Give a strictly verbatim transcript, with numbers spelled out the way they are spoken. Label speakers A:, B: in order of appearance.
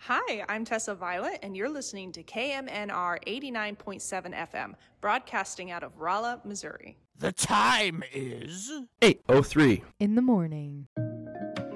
A: Hi, I'm Tessa Violet, and you're listening to K M N R eighty-nine point seven F M, broadcasting out of Rolla, Missouri.
B: The time is
C: eight oh three
D: in the morning.